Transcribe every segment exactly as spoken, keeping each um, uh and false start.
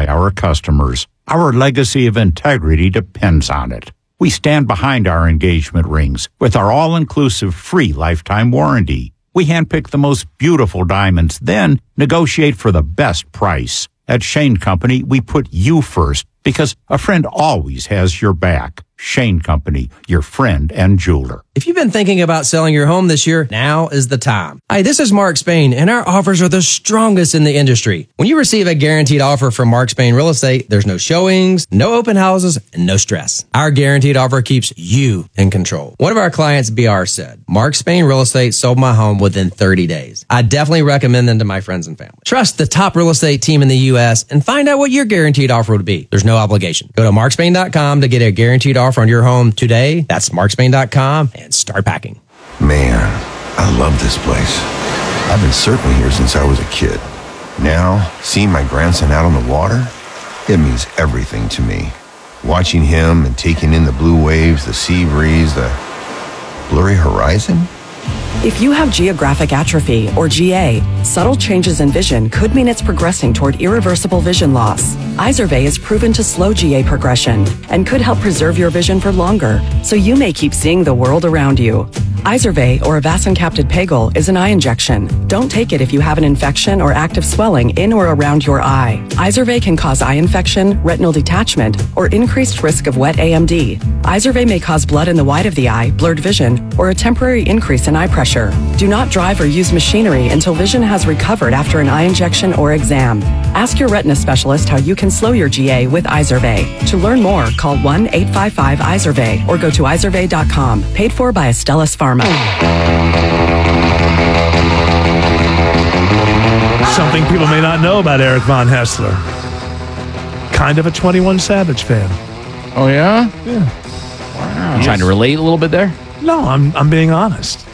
by our customers. Our legacy of integrity depends on it. We stand behind our engagement rings with our all-inclusive free lifetime warranty. We handpick the most beautiful diamonds, then negotiate for the best price. At Shane Company, we put you first because a friend always has your back. Shane Company, your friend and jeweler. If you've been thinking about selling your home this year, now is the time. Hi, this is Mark Spain, and our offers are the strongest in the industry. When you receive a guaranteed offer from Mark Spain Real Estate, there's no showings, no open houses, and no stress. Our guaranteed offer keeps you in control. One of our clients, B R, said, Mark Spain Real Estate sold my home within thirty days. I definitely recommend them to my friends and family. Trust the top real estate team in the U S and find out what your guaranteed offer would be. There's no obligation. Go to mark spain dot com to get a guaranteed offer on your home today. That's mark spain dot com and start packing. Man, I love this place. I've been surfing here since I was a kid. Now, seeing my grandson out on the water, it means everything to me. Watching him and taking in the blue waves, the sea breeze, the blurry horizon. If you have geographic atrophy, or G A, subtle changes in vision could mean it's progressing toward irreversible vision loss. Izervay is proven to slow G A progression and could help preserve your vision for longer, so you may keep seeing the world around you. Izervay, or avacincaptad pegol, is an eye injection. Don't take it if you have an infection or active swelling in or around your eye. Izervay can cause eye infection, retinal detachment, or increased risk of wet A M D. Izervay may cause blood in the white of the eye, blurred vision, or a temporary increase in eye pressure. Do not drive or use machinery until vision has recovered after an eye injection or exam. Ask your retina specialist how you can slow your G A with Izervay. To learn more, call one eight five five Izervay or go to izervay dot com. Paid for by Astellas Pharma. Something people may not know about Eric Von Haessler. Kind of a twenty-one Savage fan. Oh, yeah? Yeah. Wow. You trying to relate a little bit there? No, I'm I'm being honest.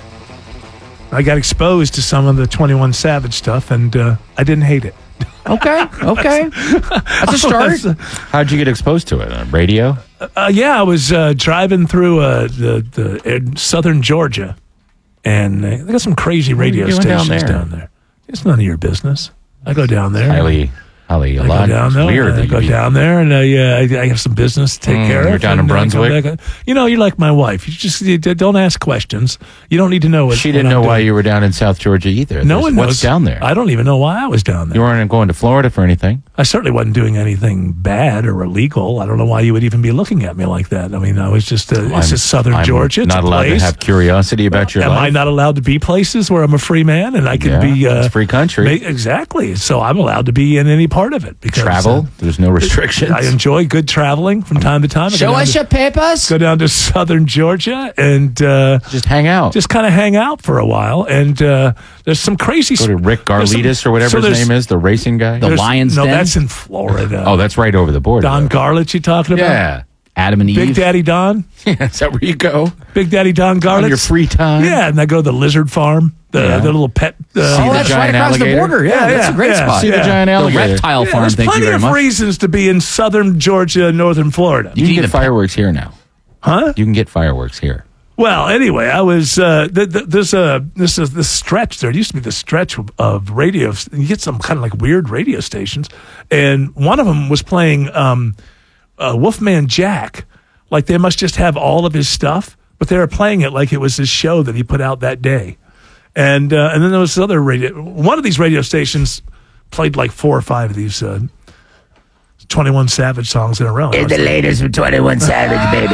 I got exposed to some of the twenty-one Savage stuff, and uh, I didn't hate it. Okay, okay. That's a start. How'd you get exposed to it? On radio? Uh, yeah, I was uh, driving through uh, the, the uh, southern Georgia, and uh, they got some crazy radio doing stations down there? down there. It's none of your business. I go down there. Highly, highly I a lot. go down It's there. weird I that go you down there, and uh, yeah, I, I have some business to take Mm, care you're of. down in and, uh, come Brunswick? back. You know, you're like my wife. You just you d- don't ask questions. You don't need to know what. She didn't what know I'm why doing. you were down in South Georgia either. No There's- one knows. What's down there? I don't even know why I was down there. You weren't going to Florida for anything. I certainly wasn't doing anything bad or illegal. I don't know why you would even be looking at me like that. I mean, I was just, uh, it's I'm- just southern I'm Georgia. It's not a allowed place. to have curiosity about your Am life. I not allowed to be places where I'm a free man and I can Yeah, be? Uh, it's free country. ma- exactly. So I'm allowed to be in any part of it because Travel? uh, There's no restrictions. I enjoy good traveling from time to time. I go Show down us to- your papers. Go down to southern Georgia and uh, Just hang out. just kind of hang out for a while. And uh, there's some crazy. Go to Rick there's some- Garlitis or whatever so his there's- name is, the racing guy. The there's- Lion's No, Den? that's in Florida. Oh, that's right over the border. Don though. Garlits you talking about? Yeah. Adam and Eve. Big Daddy Don? Yeah, is that where you go? Big Daddy Don Garlits? On your free time? Yeah, and I go to the lizard farm, the, Yeah. the little pet. Uh, See the Oh, that's right giant across alligator? the border. Yeah, Yeah, that's yeah, a great yeah. spot. See the giant The alligator. reptile yeah, farm. there's Thank you plenty very of much. reasons to be in southern Georgia, northern Florida. You can can eat get a pet. fireworks here now. Huh? You can get fireworks here. Well, anyway, I was uh, th- th- there's a this is this stretch. There used to be the stretch of, of radio. You get some kind of like weird radio stations, and one of them was playing um, uh, Wolfman Jack. Like they must just have all of his stuff, but they were playing it like it was his show that he put out that day. And uh, and then there was this other radio. One of these radio stations played like four or five of these uh, twenty-one Savage songs in a row. It's the latest from twenty-one Savage,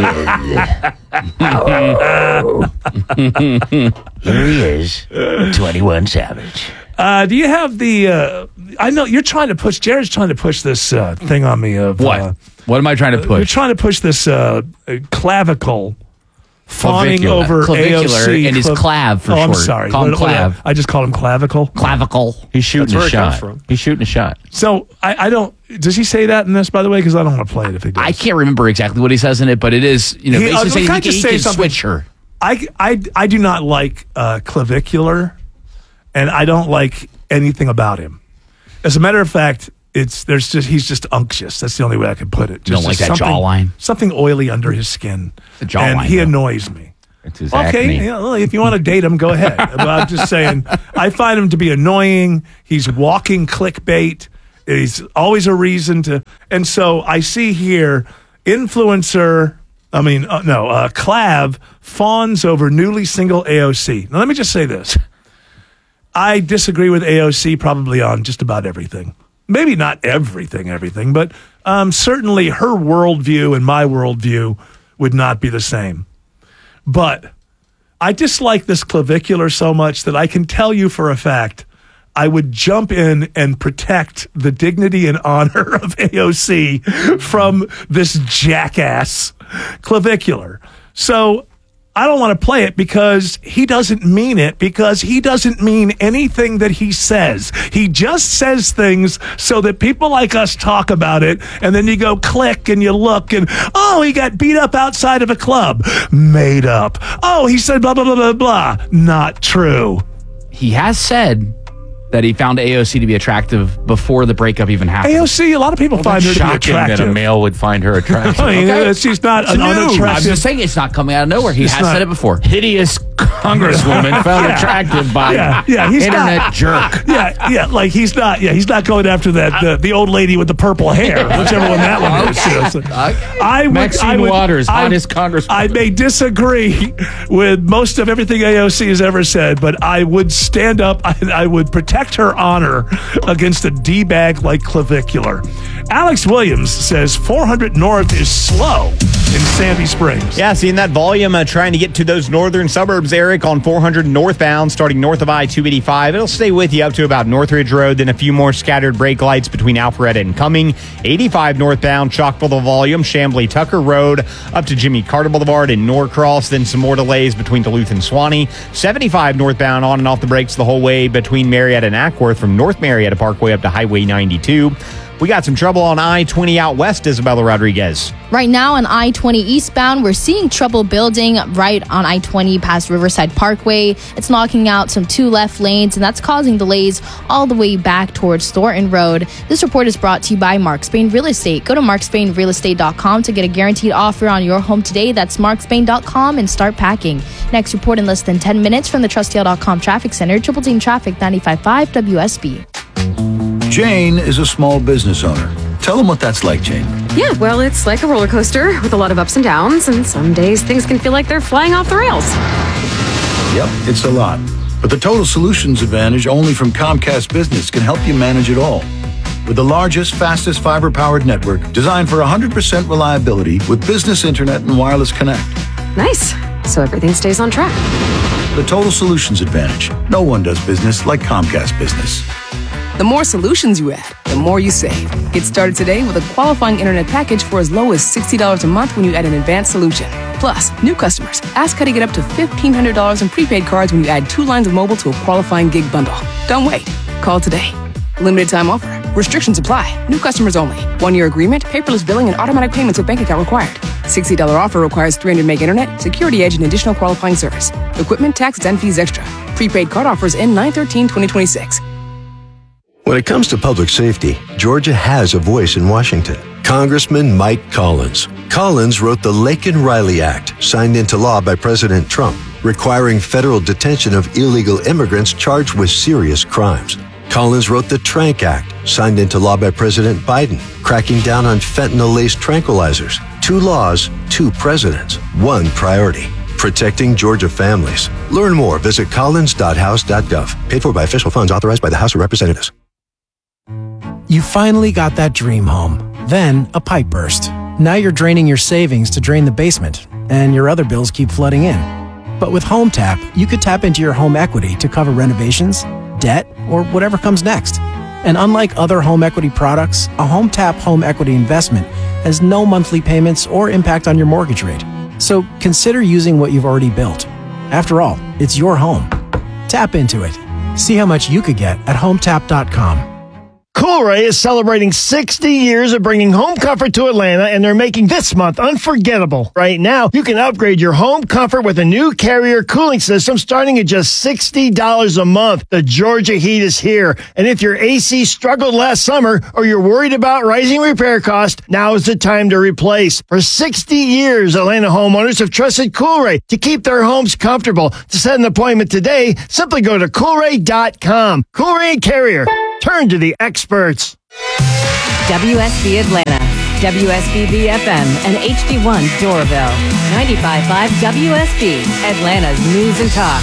baby. Here he is, twenty-one Savage. Uh, do you have the? Uh, I know you're trying to push. Jared's trying to push this uh, thing on me of What? Uh, What am I trying to You're push? trying to push this uh, uh, clavicle fawning Clavicular. over Clavicular A O C. and his clav- clav for oh, I'm short. sorry. Call him What- what- clav. I just called him clavicle. Clavicle. He's shooting That's a where it shot. comes from. He's shooting a shot. So I, I don't. Does he say that in this, by the way? Because I don't want to play it if he does. I can't remember exactly what he says in it, but it is, you know, He- uh, basically saying can I he, can- just he say can something? switch her. I, I, I do not like uh, clavicular, and I don't like anything about him. As a matter of fact, it's there's just he's just unctuous. That's the only way I can put it. Just, don't like just that something- jawline? Something oily under his skin, The jawline, and he though. annoys me. It's his Okay, acne. you know, if you want to date him, go ahead. But I'm just saying, I find him to be annoying. He's walking clickbait, He's always a reason to. And so I see here, influencer, I mean, uh, no, uh, Clav fawns over newly single A O C. Now, let me just say this. I disagree with A O C probably on just about everything. Maybe not everything, everything, but um, certainly her worldview and my worldview would not be the same. But I dislike this clavicular so much that I can tell you for a fact I would jump in and protect the dignity and honor of A O C from this jackass clavicular. So I don't want to play it because he doesn't mean it, because he doesn't mean anything that he says. He just says things so that people like us talk about it, and then you go click and you look and, oh, he got beat up outside of a club. Made up. Oh, he said blah, blah, blah, blah, blah. Not true. He has said that he found A O C to be attractive before the breakup even happened. A O C, a lot of people find her to be Shocking attractive. that a male would find her attractive. I mean, Okay. uh, she's not an I'm unattractive. just saying it's not coming out of nowhere. He It's has not- said it before. Hideous congresswoman found Yeah. attractive by Yeah, yeah, he's internet not- jerk. Yeah, yeah, like he's not. Yeah, he's not going after that the, the old lady with the purple hair, whichever one that one is. You know, so I would, Maxine I would, Waters, I, hottest congresswoman. I may disagree with most of everything A O C has ever said, but I would stand up. I, I would protect her honor against a D-bag like clavicular. Alex Williams says four hundred North is slow in Sandy Springs. Yeah, seeing that volume uh, trying to get to those northern suburbs, Eric, on four hundred northbound, starting north of I two eighty-five. It'll stay with you up to about Northridge Road, then a few more scattered brake lights between Alpharetta and Cumming. eighty-five northbound, chock full of volume, Chamblee Tucker Road up to Jimmy Carter Boulevard in Norcross, then some more delays between Duluth and Swanee. seventy-five northbound, on and off the brakes the whole way between Marietta and Ackworth, from North Marietta Parkway up to Highway ninety-two. We got some trouble on I twenty out west, Isabella Rodriguez. Right now on I twenty eastbound, we're seeing trouble building right on I twenty past Riverside Parkway. It's knocking out some two left lanes, and that's causing delays all the way back towards Thornton Road. This report is brought to you by Mark Spain Real Estate. Go to mark spain real estate dot com to get a guaranteed offer on your home today. That's mark spain dot com and start packing. Next report in less than ten minutes from the trust deal dot com Traffic Center. Triple Team Traffic ninety-five point five W S B. Jane is a small business owner. Tell them what that's like, Jane. Yeah, well, it's like a roller coaster with a lot of ups and downs, and some days things can feel like they're flying off the rails. Yep, it's a lot. But the Total Solutions Advantage only from Comcast Business can help you manage it all. With the largest, fastest fiber-powered network designed for one hundred percent reliability with business internet and wireless connect. Nice. So everything stays on track. The Total Solutions Advantage. No one does business like Comcast Business. The more solutions you add, the more you save. Get started today with a qualifying internet package for as low as sixty dollars a month when you add an advanced solution. Plus, new customers, ask how to get up to fifteen hundred dollars in prepaid cards when you add two lines of mobile to a qualifying gig bundle. Don't wait. Call today. Limited time offer. Restrictions apply. New customers only. One-year agreement, paperless billing, and automatic payments with bank account required. sixty dollars offer requires three hundred meg internet, security edge, and additional qualifying service. Equipment, taxes, and fees extra. Prepaid card offers end nine thirteen twenty twenty-six. When it comes to public safety, Georgia has a voice in Washington. Congressman Mike Collins. Collins wrote the Laken-Riley Act, signed into law by President Trump, requiring federal detention of illegal immigrants charged with serious crimes. Collins wrote the Trank Act, signed into law by President Biden, cracking down on fentanyl-laced tranquilizers. Two laws, two presidents, one priority. Protecting Georgia families. Learn more. Visit collins dot house dot gov. Paid for by official funds authorized by the House of Representatives. You finally got that dream home. Then a pipe burst. Now you're draining your savings to drain the basement, and your other bills keep flooding in. But with HomeTap, you could tap into your home equity to cover renovations, debt, or whatever comes next. And unlike other home equity products, a HomeTap home equity investment has no monthly payments or impact on your mortgage rate. So consider using what you've already built. After all, it's your home. Tap into it. See how much you could get at home tap dot com. Coolray is celebrating sixty years of bringing home comfort to Atlanta, and they're making this month unforgettable. Right now, you can upgrade your home comfort with a new Carrier cooling system starting at just sixty dollars a month. The Georgia heat is here, and if your A C struggled last summer or you're worried about rising repair costs, now is the time to replace. For sixty years, Atlanta homeowners have trusted Coolray to keep their homes comfortable. To set an appointment today, simply go to coolray dot com. Coolray and Carrier. Turn to the experts. W S B Atlanta, W S B B F M, and H D one Doraville. ninety-five point five W S B, Atlanta's News and Talk.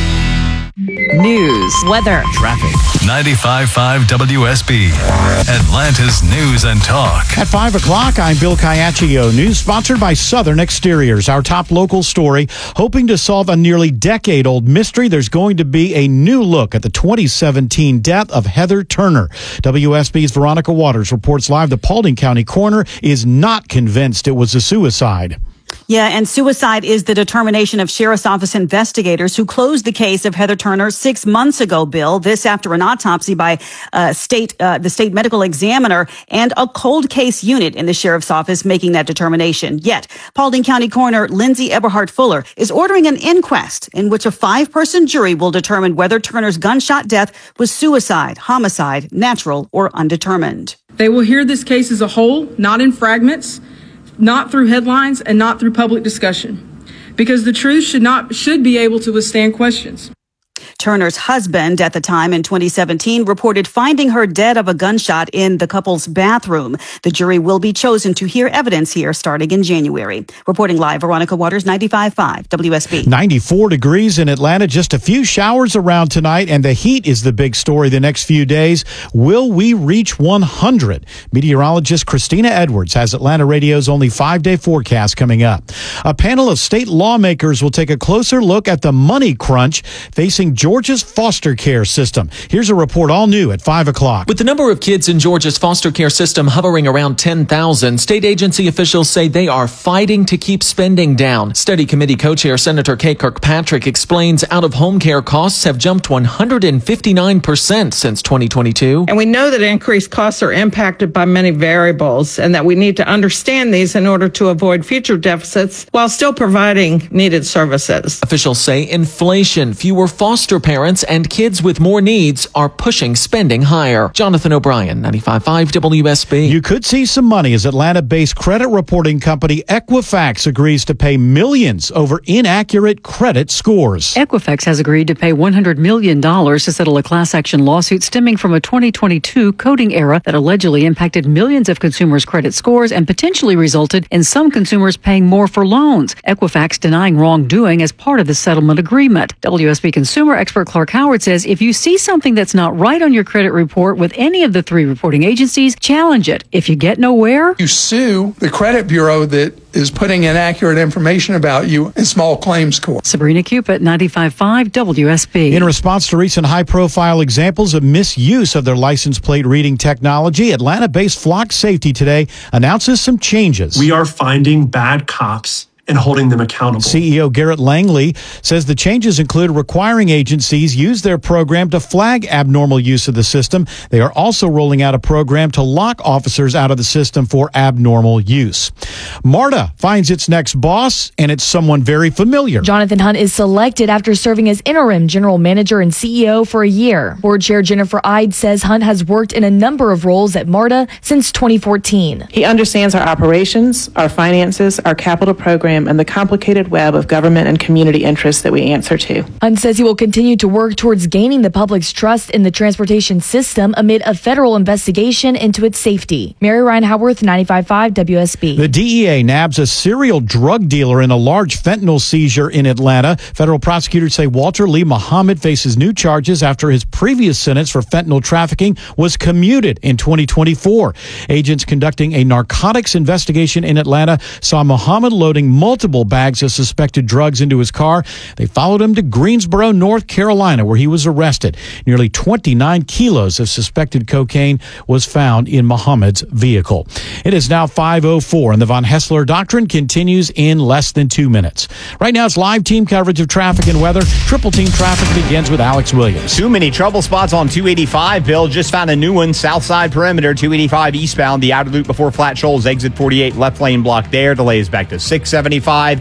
News, weather, traffic. ninety-five point five W S B, Atlanta's News and Talk. At five o'clock, I'm Bill Caiaccio. News sponsored by Southern Exteriors, our top local story. Hoping to solve a nearly decade-old mystery, there's going to be a new look at the twenty seventeen death of Heather Turner. W S B's Veronica Waters reports live the Paulding County coroner is not convinced it was a suicide. Yeah, and suicide is the determination of Sheriff's Office investigators who closed the case of Heather Turner six months ago, Bill. This after an autopsy by uh, state uh, the state medical examiner and a cold case unit in the Sheriff's Office making that determination. Yet, Paulding County Coroner Lindsay Eberhardt Fuller is ordering an inquest in which a five-person jury will determine whether Turner's gunshot death was suicide, homicide, natural, or undetermined. They will hear this case as a whole, not in fragments, not through headlines, and not through public discussion, because the truth should not should be able to withstand questions. Turner's husband at the time in twenty seventeen reported finding her dead of a gunshot in the couple's bathroom. The jury will be chosen to hear evidence here starting in January. Reporting live, Veronica Waters, ninety-five point five W S B. ninety-four degrees in Atlanta, just a few showers around tonight, and the heat is the big story the next few days. Will we reach one hundred? Meteorologist Christina Edwards has Atlanta Radio's only five-day forecast coming up. A panel of state lawmakers will take a closer look at the money crunch facing Georgia's foster care system. Here's a report all new at five o'clock. With the number of kids in Georgia's foster care system hovering around ten thousand, state agency officials say they are fighting to keep spending down. Study committee co-chair Senator Kay Kirkpatrick explains out-of-home care costs have jumped one hundred fifty-nine percent since twenty twenty-two. And we know that increased costs are impacted by many variables and that we need to understand these in order to avoid future deficits while still providing needed services. Officials say inflation, fewer foster parents, and kids with more needs are pushing spending higher. Jonathan O'Brien, ninety-five point five W S B. You could see some money as Atlanta-based credit reporting company Equifax agrees to pay millions over inaccurate credit scores. Equifax has agreed to pay one hundred million dollars to settle a class action lawsuit stemming from a twenty twenty-two coding error that allegedly impacted millions of consumers' credit scores and potentially resulted in some consumers paying more for loans. Equifax denying wrongdoing as part of the settlement agreement. W S B consumer expert Clark Howard says if you see something that's not right on your credit report with any of the three reporting agencies, challenge it. If you get nowhere, you sue the credit bureau that is putting inaccurate information about you in small claims court. Sabrina Cupid, ninety-five point five W S B. In response to recent high-profile examples of misuse of their license plate reading technology, Atlanta-based Flock Safety today announces some changes. We are finding bad cops and holding them accountable. C E O Garrett Langley says the changes include requiring agencies use their program to flag abnormal use of the system. They are also rolling out a program to lock officers out of the system for abnormal use. MARTA finds its next boss, and it's someone very familiar. Jonathan Hunt is selected after serving as interim general manager and C E O for a year. Board Chair Jennifer Ide says Hunt has worked in a number of roles at MARTA since twenty fourteen. He understands our operations, our finances, our capital program, and the complicated web of government and community interests that we answer to. Hunt says he will continue to work towards gaining the public's trust in the transportation system amid a federal investigation into its safety. Mary Ryan Howarth, ninety-five point five W S B. The D E A nabs a serial drug dealer in a large fentanyl seizure in Atlanta. Federal prosecutors say Walter Lee Muhammad faces new charges after his previous sentence for fentanyl trafficking was commuted in twenty twenty-four. Agents conducting a narcotics investigation in Atlanta saw Muhammad loading multiple bags of suspected drugs into his car. They followed him to Greensboro, North Carolina, where he was arrested. Nearly twenty-nine kilos of suspected cocaine was found in Muhammad's vehicle. It is now five oh four, and the Von Hessler Doctrine continues in less than two minutes. Right now, it's live team coverage of traffic and weather. Triple team traffic begins with Alex Williams. Too many trouble spots on two eighty-five, Bill. Just found a new one, south side perimeter, two eighty-five eastbound. The outer loop before Flat Shoals, exit forty-eight, left lane blocked there. Delays back to six seventy-five.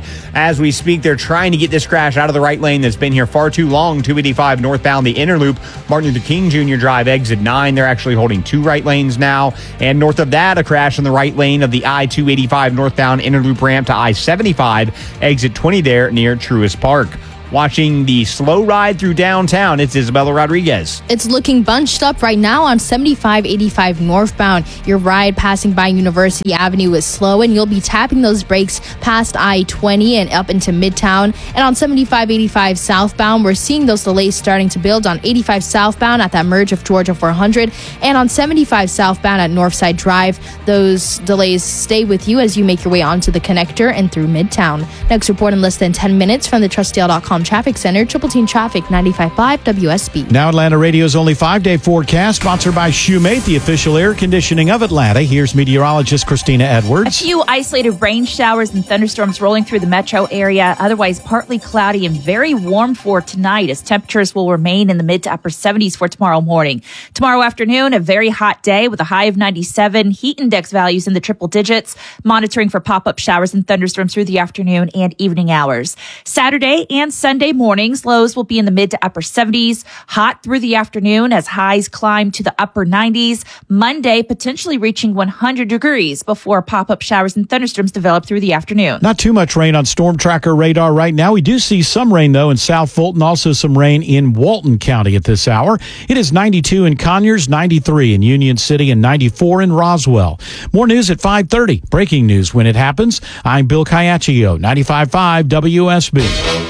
As we speak, they're trying to get this crash out of the right lane that's been here far too long. two eighty-five northbound, the inner loop, Martin Luther King Junior Drive, exit nine. They're actually holding two right lanes now. And north of that, a crash in the right lane of the I two eighty-five northbound inner loop ramp to I seventy-five, exit twenty there near Truist Park. watching the slow ride through downtown. It's Isabella Rodriguez. It's looking bunched up right now on seventy-five eighty-five northbound. Your ride passing by University Avenue is slow, and you'll be tapping those brakes past I twenty and up into Midtown. And on seventy-five eighty-five southbound, we're seeing those delays starting to build on eighty-five southbound at that merge of Georgia four hundred, and on seventy-five southbound at Northside Drive. Those delays stay with you as you make your way onto the connector and through Midtown. Next report in less than ten minutes from the Trustdale dot com Traffic Center. Triple Team Traffic, ninety-five point five W S B. Now Atlanta Radio's only five-day forecast, sponsored by Shoemate, the official air conditioning of Atlanta. Here's meteorologist Christina Edwards. A few isolated rain showers and thunderstorms rolling through the metro area. Otherwise, partly cloudy and very warm for tonight, as temperatures will remain in the mid to upper seventies for tomorrow morning. Tomorrow afternoon, a very hot day with a high of ninety-seven. Heat index values in the triple digits. Monitoring for pop-up showers and thunderstorms through the afternoon and evening hours. Saturday and Sunday mornings, lows will be in the mid to upper seventies. Hot through the afternoon as highs climb to the upper nineties. Monday potentially reaching one hundred degrees before pop-up showers and thunderstorms develop through the afternoon. Not too much rain on Storm Tracker radar right now. We do see some rain, though, in South Fulton, also some rain in Walton County at this hour. It is ninety-two in Conyers, ninety-three in Union City, and ninety-four in Roswell. More news at five thirty. Breaking news when it happens. I'm Bill Caiaccio, ninety-five point five W S B.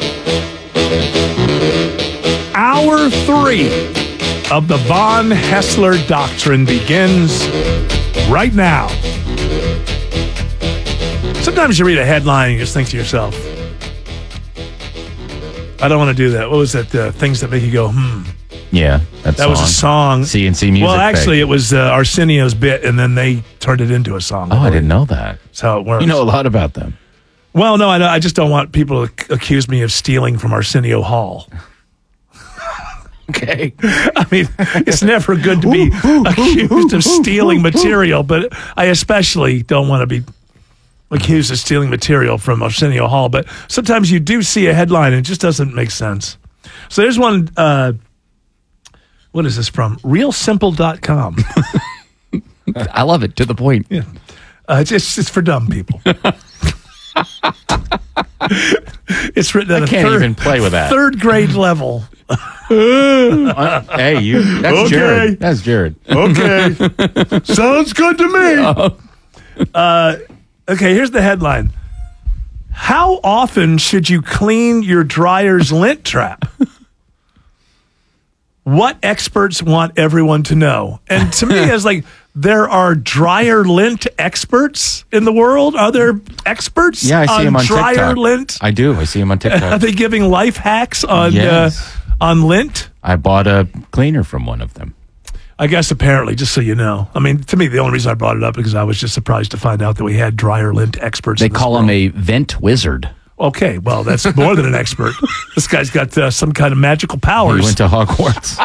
Hour three of the Von Hessler Doctrine begins right now. Sometimes you read a headline and you just think to yourself, I don't want to do that. What was that? Uh, things that make you go, hmm. Yeah, that, that was a song. C N C Music. Well, actually, fake. it was uh, Arsenio's bit, and then they turned it into a song. Oh, I didn't know that. That's how it works. You know a lot about them. Well, no, I, know, I just don't want people to c- accuse me of stealing from Arsenio Hall. Okay. I mean, it's never good to be accused of stealing material, but I especially don't want to be accused of stealing material from Arsenio Hall. But sometimes you do see a headline and it just doesn't make sense. So there's one, uh, what is this from? real simple dot com. I love it. To the point. Yeah. Uh, it's, it's it's for dumb people. It's written at I a can't third, even play with that. Third grade level. uh, hey, you. That's okay. Jared. That's Jared. Okay. Sounds good to me. Uh, okay, here's the headline. How often should you clean your dryer's lint trap? What experts want everyone to know. And to me, it's like, there are dryer lint experts in the world? Are there experts Yeah, I see on him on dryer TikTok. lint? I do. I see him on TikTok. Are they giving life hacks on Yes. uh, on lint? I bought a cleaner from one of them. I guess apparently, just so you know. I mean, to me, the only reason I brought it up is because I was just surprised to find out that we had dryer lint experts. They in this call world. him a vent wizard. Okay, well, that's more than an expert. This guy's got uh, some kind of magical powers. He went to Hogwarts.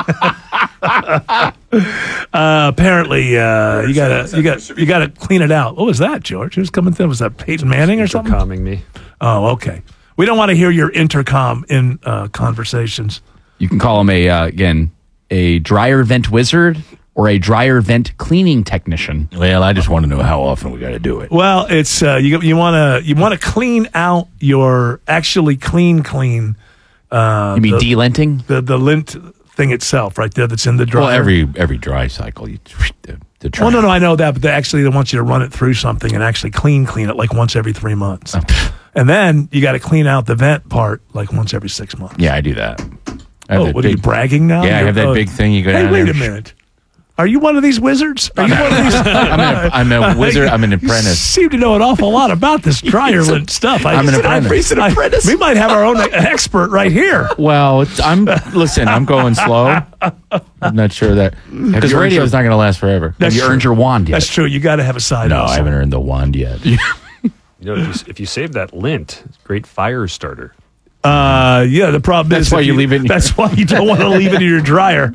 uh, apparently, uh, you gotta you got you gotta clean it out. What was that, George? Who's coming through? Was that Peyton Manning or something? Intercoming me. Oh, okay. We don't want to hear your intercom in uh, conversations. You can call him a uh, again a dryer vent wizard or a dryer vent cleaning technician. Well, I just want to know how often we got to do it. Well, it's uh, you you want to you want to clean out your actually clean clean. Uh, You mean the, delinting? The the lint thing itself, right there, that's in the dryer. Well, every every dry cycle, you the, the Well, no, no, I know that, but they actually they want you to run it through something and actually clean clean it like once every three months, and then you got to clean out the vent part like once every six months. Yeah, I do that. I Oh, that what are you big- bragging now? Yeah, I You're- have that oh, big thing. You go Hey, down wait there. a minute. Are you one of these wizards? Are you one of these? I'm, a, I'm a wizard. I'm an You apprentice. seem to know an awful lot about this dryer lint stuff. I, I'm an apprentice. He's an apprentice. We might have our own expert right here. Well, it's, I'm listen. I'm going slow. I'm not sure that because you earned radio is your- not going to last forever. That's Have you true. earned your wand yet? That's true. You got to have a side No, hustle. I haven't earned the wand yet. You know, if you, if you save that lint, it's a great fire starter. Uh, yeah. The problem That's is why if you leave it in your- That's why you don't want to leave it in your dryer.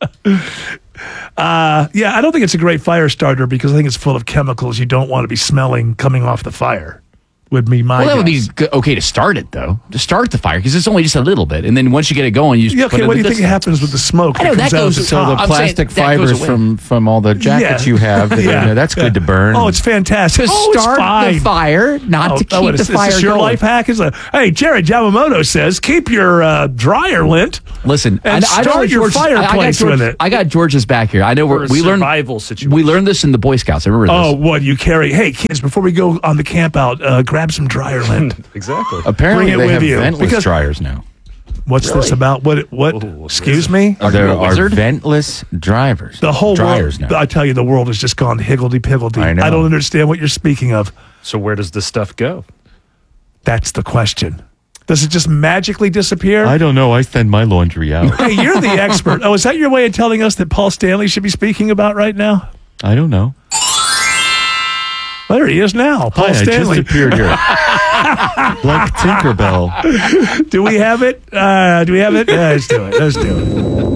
Uh, yeah, I don't think it's a great fire starter because I think it's full of chemicals you don't want to be smelling coming off the fire. would be my Well, that would be guess. good, okay to start it, though. To start the fire, because it's only just a little bit. And then once you get it going, you just Yeah, put okay, it what at do you the think distance. happens with the smoke? I know, that that comes out goes- the So top? the I'm saying plastic that goes fibers away. from from all the jackets Yeah. you have, that, Yeah. you know, that's good to burn. Oh, it's fantastic. To oh, it's start fine. the fire, not Oh, to oh, keep is, the is fire this your going. life hack? Is a, hey, Jared Yamamoto says, keep your uh, dryer lint. Listen, and I, I know start your George's- I- I got fireplace George- with it. I got George's back here. I know For we're, a we learned survival situation. we learned this in the Boy Scouts. I remember Oh, this. what you carry? Hey, kids, before we go on the camp out, uh, grab some dryer lint. Exactly. Apparently, Bring it they with have you, ventless because- dryers now. What's this about? What? What? excuse me. Are there you a are wizard? ventless drivers. The whole dryers world. now. I tell you, the world has just gone higgledy piggledy. I know. I don't understand what you're speaking of. So where does this stuff go? That's the question. Does it just magically disappear? I don't know. I send my laundry out. Hey, you're the expert. Oh, is that your way of telling us that Paul Stanley should be speaking about right now? I don't know. There he is now. Paul Hi, Stanley. I just appeared here. Like Tinkerbell. Do we have it? Uh, do we have it? Yeah, let's do it. Let's do it.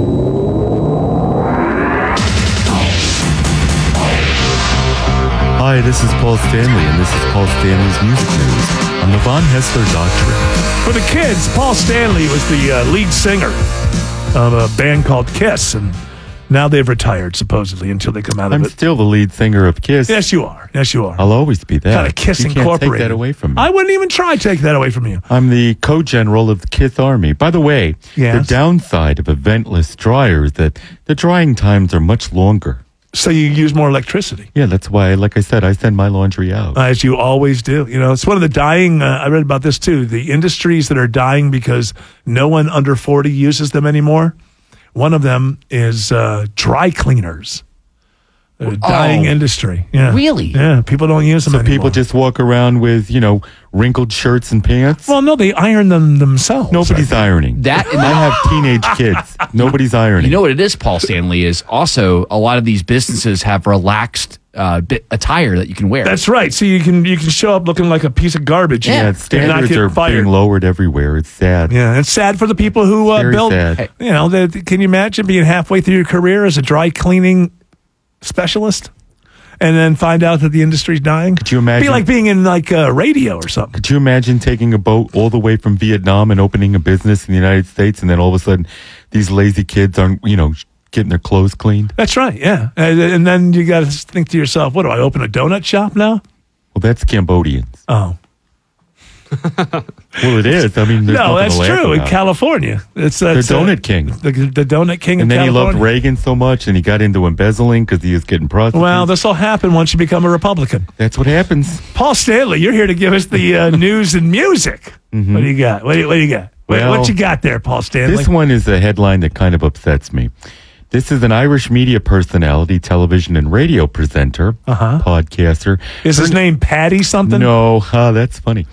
Hi, this is Paul Stanley, and this is Paul Stanley's Music News on the Von Hessler Doctrine. For the kids, Paul Stanley was the uh, lead singer of a band called Kiss, and now they've retired, supposedly, until they come out I'm of it. still the lead singer of Kiss. Yes, you are. Yes, you are. I'll always be that. Kind of Kiss you can't Incorporated. take that away from me. I wouldn't even try to take that away from you. I'm the co-general of the Kiss Army. By the way, Yes? the downside of a ventless dryer is that the drying times are much longer. So you use more electricity. Yeah, that's why, like I said, I send my laundry out. As you always do. You know, it's one of the dying, uh, I read about this too, the industries that are dying because no one under forty uses them anymore. One of them is uh, dry cleaners. A dying Oh, industry. Yeah. really? Yeah, people don't use them So anymore. people just walk around with, you know, wrinkled shirts and pants? Well, no, they iron them themselves. Nobody's ironing. That and I have teenage kids. Nobody's ironing. You know what it is, Paul Stanley, is also a lot of these businesses have relaxed uh, bit attire that you can wear. That's right. So you can you can show up looking like a piece of garbage. yeah, and not standards get are fired. being lowered everywhere. It's sad. Yeah, it's sad for the people who uh, Very build. sad. You know, the, can you imagine being halfway through your career as a dry cleaning specialist, and then find out that the industry's dying? Could you imagine? Be like being in like uh, radio or something. Could you imagine taking a boat all the way from Vietnam and opening a business in the United States, and then all of a sudden, these lazy kids aren't, you know, getting their clothes cleaned? That's right. Yeah, and, and then you got to think to yourself, "What do I open a donut shop now?" Well, that's Cambodians. Oh, Well, it is. I mean, there's no, nothing that's to laugh true. In about. California, it's The that's, Donut uh, King. the, the Donut King. And in then he California. loved Reagan so much, and he got into embezzling because he was getting prostitutes. Well, this will happen once you become a Republican. That's what happens. Paul Stanley, you're here to give us the uh, news and music. What do you got? What do you, what do you got? What, Well, what you got there, Paul Stanley? This one is a headline that kind of upsets me. This is an Irish media personality, television and radio presenter, Uh-huh. podcaster. Is his name Patty something? No, uh, that's funny.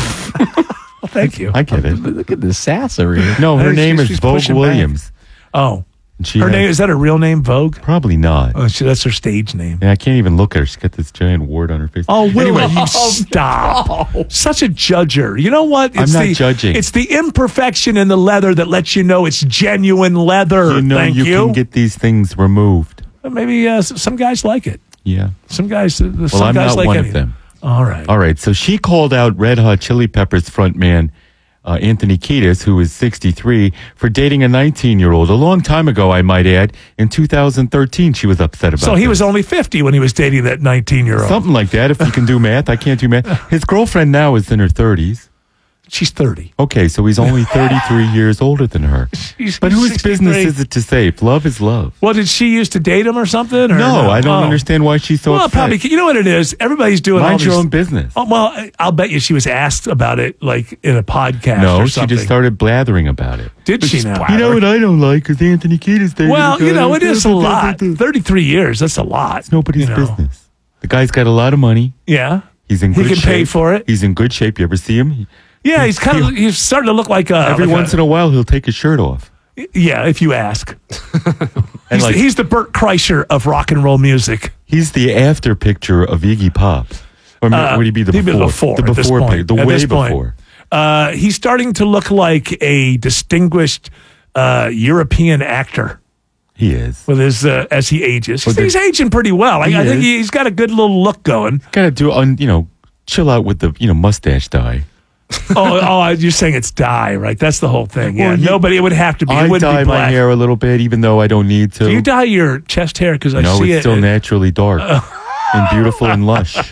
Well, thank you. I get it. Look at the sass over here. No, her She's- name is she's Vogue pushing back. Williams. Oh, And she her has- name is that her real name, Vogue? Probably not. Oh, she, that's her stage name. And I can't even look at her. She's got this giant wart on her face. Oh, Will, Anyway, you stop. Such a judger. You know what? I'm not the, judging. It's the imperfection in the leather that lets you know it's genuine leather. you know Thank you, you. can get these things removed. Maybe uh, s- some guys like it. Yeah. Some guys. Uh, some Well, I'm guys not like one anything. of them. All right. All right. So she called out Red Hot Chili Peppers frontman uh, Anthony Kiedis, who is sixty-three, for dating a nineteen-year-old. A long time ago, I might add. In two thousand thirteen, she was upset about So he this. was only fifty when he was dating that nineteen-year-old. Something like that, if you can do math. I can't do math. His girlfriend now is in her thirties. She's thirty. Okay, so he's only thirty-three years older than her. She's- But she's whose business sixty-three. is it to say? If love is love. Well, did she used to date him or something? Or No, I don't Oh. understand why she's so Well, upset. probably. You know what it is? Everybody's doing all Mind your these- own business. Oh, well, I- I'll bet you she was asked about it, like in a podcast. No, or she something. just started blathering about it. Did she now? You know what I don't like? Because Anthony Kiedis dated Well, a you know, guy- it is a lot. Thirty-three years. That's a lot. It's nobody's you know. business. The guy's got a lot of money. Yeah. He's in He good can shape. pay for it. He's in good shape. You ever see him? He- Yeah, he's kind of he's starting to look like a Every like once a, in a while, he'll take his shirt off. Yeah, if you ask. he's, like- the, he's the Burt Kreischer of rock and roll music. He's the after picture of Iggy Pop. Or Uh, would he be the he'd before? before the at this before point. pic- the At way this point. before. Uh, he's starting to look like a distinguished uh, European actor He is. with his uh, as he ages. Well, He's, he's aging pretty well. I, He I think is. he, he's got a good little look going. Got to do, un, you know, chill out with the, you know, mustache dye. oh, oh, you're saying it's dye, right? That's the whole thing. Yeah, Well, you- nobody. It would have to be. I It wouldn't dye be black. my hair a little bit, even though I don't need to. Do you dye your chest hair? Because I no, see it's it. still it- naturally dark and beautiful and lush.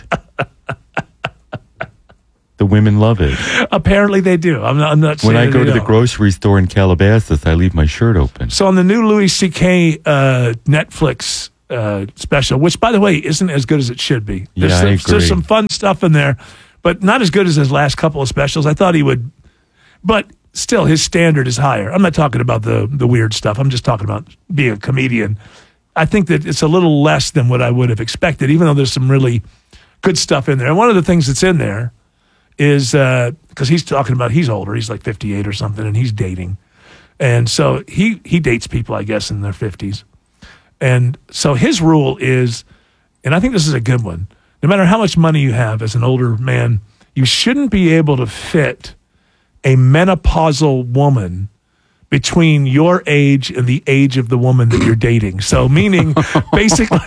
The women love it. Apparently, they do. I'm not. I'm not When saying I go they to the don't. grocery store in Calabasas, I leave my shirt open. So on the new Louis C K uh, Netflix uh, special, which by the way isn't as good as it should be. There's, Yeah, I some, agree. there's some fun stuff in there, but not as good as his last couple of specials. I thought he would, but still his standard is higher. I'm not talking about the the weird stuff. I'm just talking about being a comedian. I think that it's a little less than what I would have expected, even though there's some really good stuff in there. And one of the things that's in there is because he's talking about he's older, he's like fifty-eight or something, and he's dating, and so he he dates people, I guess, in their fifties, and so his rule is, and I think this is a good one. No matter how much money you have as an older man, you shouldn't be able to fit a menopausal woman between your age and the age of the woman that you're dating. So meaning basically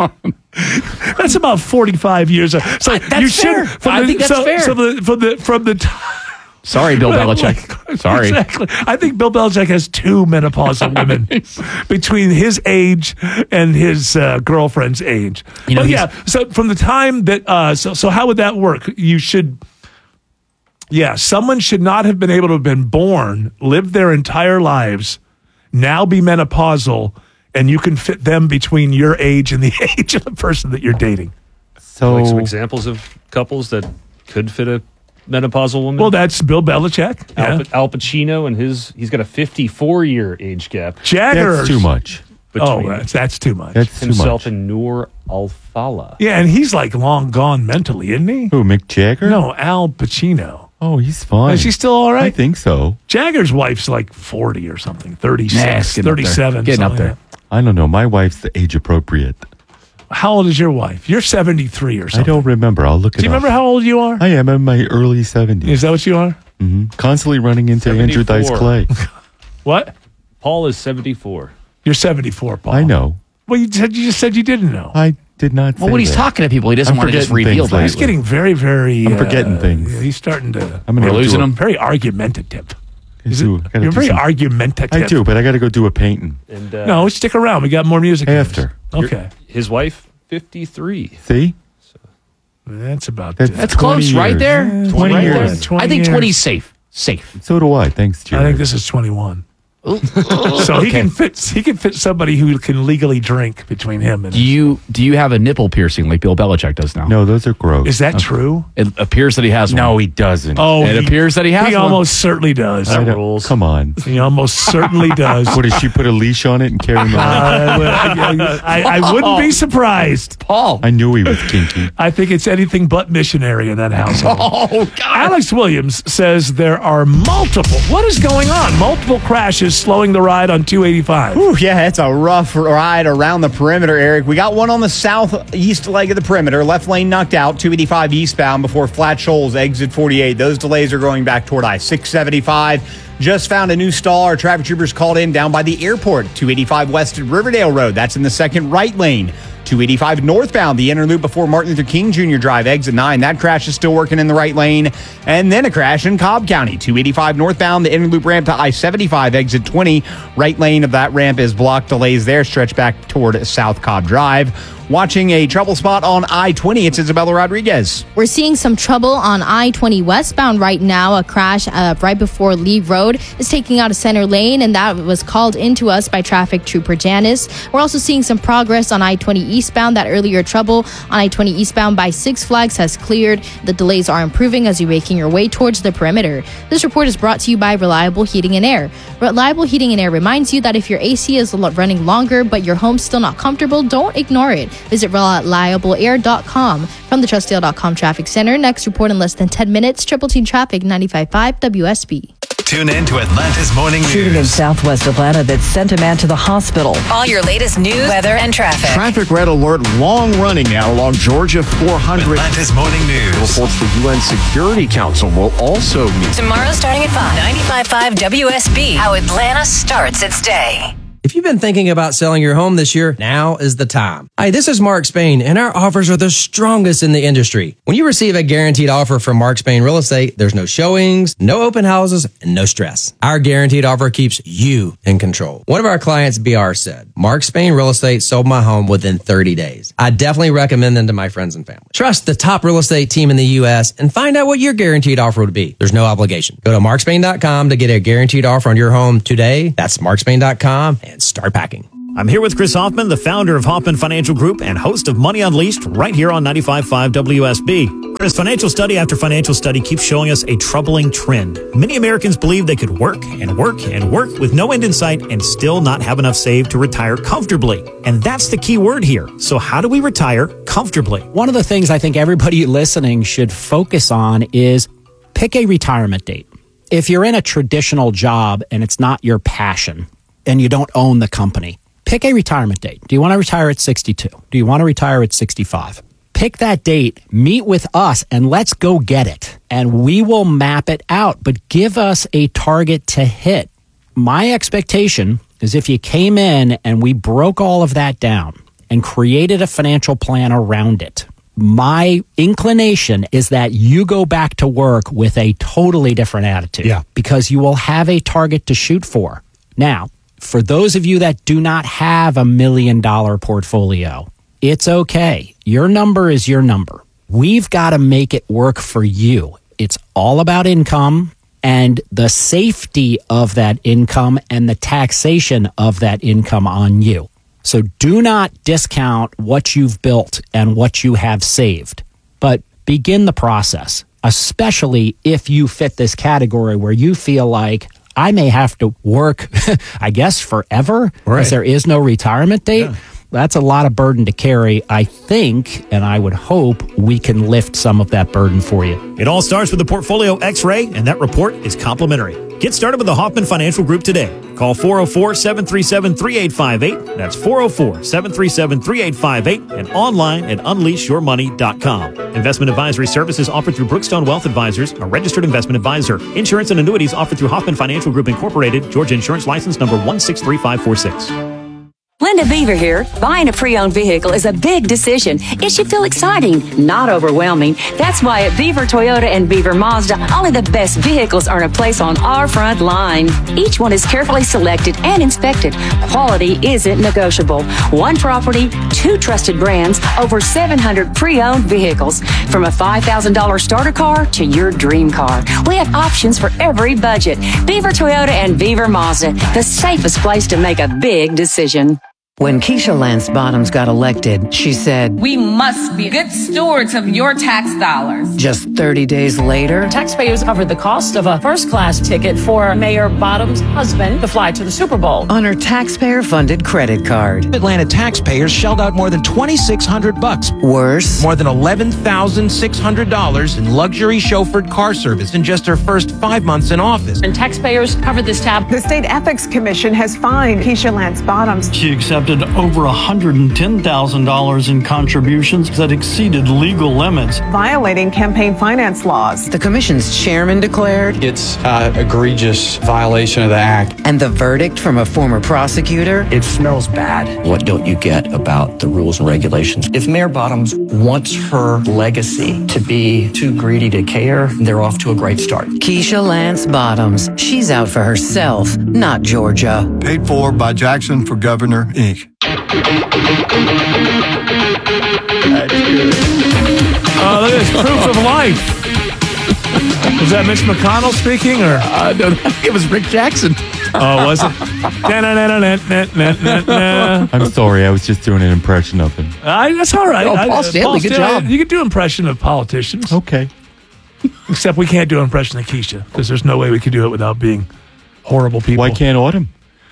that's about forty-five years. So That's you fair. should from I the, think that's so, fair. So the, from the from the t- Sorry, Bill Belichick. Sorry. Exactly. I think Bill Belichick has two menopausal women between his age and his uh, girlfriend's age. You know, but he's- yeah, so from the time that uh, so so how would that work? You should Yeah, someone should not have been able to have been born, lived their entire lives, now be menopausal, and you can fit them between your age and the age of the person that you're dating. So, like some examples of couples that could fit a menopausal woman. Well, that's Bill Belichick. Al, Yeah. Al Pacino and his he's got a fifty-four year age gap. Jagger. That's too much. Oh, between that's, that's too much. That's too himself much. and Noor Al-Fala. Yeah, and he's like long gone mentally, isn't he? Who, Mick Jagger? No, Al Pacino. Oh, he's fine. Is he still all right? I think so. Jagger's wife's like forty or something, thirty-six, Nah, it's getting up there. thirty-seven. Getting up something there. like I don't know. My wife's the age appropriate. that. How old is your wife? You're seventy-three or I something. don't remember. I'll look it Do you up. remember how old you are? I am in my early seventies. Is that what you are? hmm Constantly running into Andrew Dice seventy-four. Clay. What? Paul is seventy-four. You're seventy-four, Paul. I know. Well, you said you just said you didn't know. I did not say Well, when he's that. talking to people, he doesn't I'm want to just forgetting reveal things that. He's getting very, very. I'm forgetting uh, things. yeah, he's starting to. I'm gonna We're go losing do a- him. Very argumentative. Is do- it- I gotta You're do very some- argumentative. I do, but I got to go do a painting. And uh, No, stick around. We got more music news. After. Okay, his wife, fifty-three. See? that's about. That's it. That's close, twenty right years. there. Yeah, twenty right years. there, twenty I think years. twenty is safe. Safe. So do I. Thanks, I Jerry. think this is twenty-one. So he Okay. can fit. He can fit somebody who can legally drink between him and. Do you do you have a nipple piercing like Bill Belichick does now? No, those are gross. Is that true? It appears that he has one. No, he doesn't. Oh, It appears that he has He one. almost certainly does. I don't- rules. Come on. He almost certainly does. What, does she put a leash on it and carry him around? Uh, I, I, I wouldn't be surprised. Paul. I knew he was kinky. I think it's anything but missionary in that household. Oh God. Alex Williams says there are multiple. What is going on? Multiple crashes slowing the ride on two eighty-five. Whew, yeah, it's a rough ride around the perimeter, Eric. We got one on the southeast leg of the perimeter. Left lane knocked out, two eighty-five eastbound before Flat Shoals, exit forty-eight. Those delays are going back toward I six seventy-five. Just found a new stall. Our traffic troopers called in down by the airport, two eighty-five west at Riverdale Road. That's in the second right lane. two eighty-five northbound, the inner loop before Martin Luther King Junior Drive, exit nine. That crash is still working in the right lane. And then a crash in Cobb County, two eighty-five northbound, the inner loop ramp to I seventy-five, exit twenty. Right lane of that ramp is blocked. Delays there stretch back toward South Cobb Drive. Watching a trouble spot on I twenty, it's Isabella Rodriguez. We're seeing some trouble on I twenty westbound right now. A crash uh, right before Lee Road is taking out a center lane, and that was called into us by traffic trooper Janice. We're also seeing some progress on I twenty eastbound. That earlier trouble on I twenty eastbound by Six Flags has cleared. The delays are improving as you're making your way towards the perimeter. This report is brought to you by Reliable Heating and Air. Reliable Heating and Air reminds you that if your A C is running longer but your home's still not comfortable, don't ignore it. Visit reliable air dot com. From the Trustdale dot com Traffic Center, next report in less than ten minutes, Triple T Traffic ninety-five point five W S B. Tune in to Atlanta's Morning Shooting in News. southwest Atlanta that sent a man to the hospital. All your latest news, weather, and traffic. Traffic red alert long running now along Georgia four hundred. Atlanta's Morning News. Reports the U N Security Council will also meet. Tomorrow starting at five. ninety-five point five W S B. How Atlanta starts its day. If you've been thinking about selling your home this year, now is the time. Hi, this is Mark Spain, and our offers are the strongest in the industry. When you receive a guaranteed offer from Mark Spain Real Estate, there's no showings, no open houses, and no stress. Our guaranteed offer keeps you in control. One of our clients, B R, said, Mark Spain Real Estate sold my home within thirty days. I definitely recommend them to my friends and family. Trust the top real estate team in the U S and find out what your guaranteed offer would be. There's no obligation. Go to mark spain dot com to get a guaranteed offer on your home today. That's mark spain dot com and start packing. I'm here with Chris Hoffman, the founder of Hoffman Financial Group and host of Money Unleashed right here on ninety-five point five W S B. Chris, financial study after financial study keeps showing us a troubling trend. Many Americans believe they could work and work and work with no end in sight and still not have enough saved to retire comfortably. And that's the key word here. So how do we retire comfortably? One of the things I think everybody listening should focus on is pick a retirement date. If you're in a traditional job and it's not your passion and you don't own the company, pick a retirement date. Do you want to retire at sixty-two? Do you want to retire at sixty-five? Pick that date, meet with us, and let's go get it. And we will map it out, but give us a target to hit. My expectation is if you came in and we broke all of that down and created a financial plan around it, my inclination is that you go back to work with a totally different attitude. Yeah. Because you will have a target to shoot for. Now, for those of you that do not have a million dollar portfolio, it's okay. Your number is your number. We've got to make it work for you. It's all about income and the safety of that income and the taxation of that income on you. So do not discount what you've built and what you have saved, but begin the process, especially if you fit this category where you feel like I may have to work, I guess, forever, because Right. there is no retirement date. Yeah. That's a lot of burden to carry. I think, and I would hope, we can lift some of that burden for you. It all starts with the Portfolio X-Ray, and that report is complimentary. Get started with the Hoffman Financial Group today. Call four oh four, seven three seven, three eight five eight. That's four oh four, seven three seven, three eight five eight and online at unleash your money dot com. Investment advisory services offered through Brookstone Wealth Advisors, a registered investment advisor. Insurance and annuities offered through Hoffman Financial Group Incorporated, Georgia Insurance License number one six three five four six. Linda Beaver here. Buying a pre-owned vehicle is a big decision. It should feel exciting, not overwhelming. That's why at Beaver Toyota and Beaver Mazda, only the best vehicles earn a place on our front line. Each one is carefully selected and inspected. Quality isn't negotiable. One property, two trusted brands, over seven hundred pre-owned vehicles. From a five thousand dollars starter car to your dream car. We have options for every budget. Beaver Toyota and Beaver Mazda, the safest place to make a big decision. When Keisha Lance Bottoms got elected, she said, "We must be good stewards of your tax dollars." Just thirty days later, taxpayers covered the cost of a first-class ticket for Mayor Bottoms' husband to fly to the Super Bowl on her taxpayer-funded credit card. Atlanta taxpayers shelled out more than twenty-six hundred bucks. Worse, more than eleven thousand six hundred dollars in luxury chauffeured car service in just her first five months in office. And taxpayers covered this tab. The State Ethics Commission has fined Keisha Lance Bottoms. She accepted over one hundred ten thousand dollars in contributions that exceeded legal limits, violating campaign finance laws. The commission's chairman declared it's an egregious violation of the act. And the verdict from a former prosecutor? It smells bad. What don't you get about the rules and regulations? If Mayor Bottoms wants her legacy to be too greedy to care, they're off to a great start. Keisha Lance Bottoms. She's out for herself, not Georgia. Paid for by Jackson for Governor, Incorporated. Oh, look at this proof of life. Was that Mitch McConnell speaking, or uh, no? It was Rick Jackson. Oh, was it? I'm sorry, I was just doing an impression of him. Uh, that's all right. Oh, Paul I, Stanley, Paul good Stanley, job. You can do impression of politicians. Okay. Except we can't do impression of Keisha because there's no way we could do it without being horrible people. Why can't Autumn?